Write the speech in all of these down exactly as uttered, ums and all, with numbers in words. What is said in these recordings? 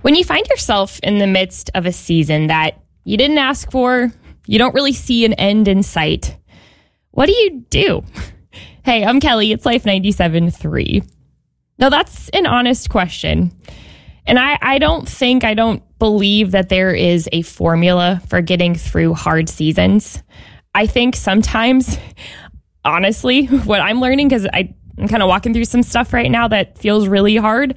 When you find yourself in the midst of a season that you didn't ask for, you don't really see an end in sight, what do you do? Hey, I'm Kelly. It's Life ninety-seven point three. Now, that's an honest question. And I, I don't think, I don't believe that there is a formula for getting through hard seasons. I think sometimes, honestly, what I'm learning, because I'm kind of walking through some stuff right now that feels really hard,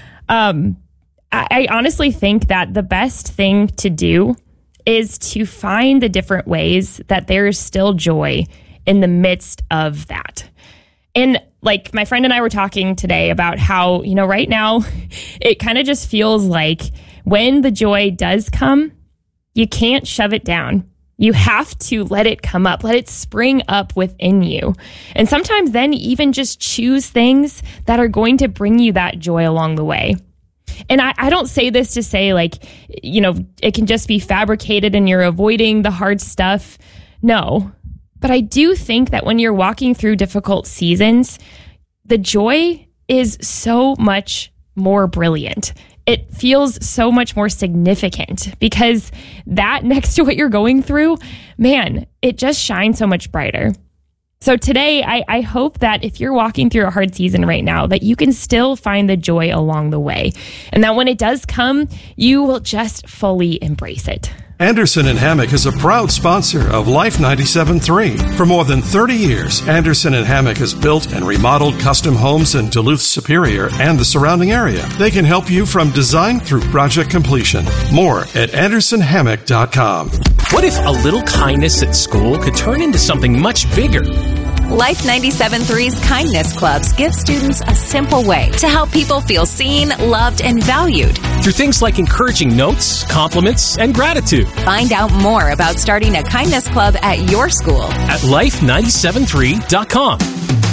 um, I, I honestly think that the best thing to do is to find the different ways that there is still joy in the midst of that. And like my friend and I were talking today about how, you know, right now it kind of just feels like when the joy does come, you can't shove it down. You have to let it come up, let it spring up within you. And sometimes then even just choose things that are going to bring you that joy along the way. And I, I don't say this to say like, you know, it can just be fabricated and you're avoiding the hard stuff. No. But I do think that when you're walking through difficult seasons, the joy is so much more brilliant. It feels so much more significant because that next to what you're going through, man, it just shines so much brighter. So today, I, I hope that if you're walking through a hard season right now, that you can still find the joy along the way. And that when it does come, you will just fully embrace it. Anderson and Hammock is a proud sponsor of Life ninety-seven point three. For more than thirty years, Anderson and Hammock has built and remodeled custom homes in Duluth Superior and the surrounding area. They can help you from design through project completion. More at anderson hammock dot com. What if a little kindness at school could turn into something much bigger? Life ninety-seven point three's Kindness Clubs give students a simple way to help people feel seen, loved, and valued. Through things like encouraging notes, compliments, and gratitude. Find out more about starting a Kindness Club at your school at life nine seven three dot com.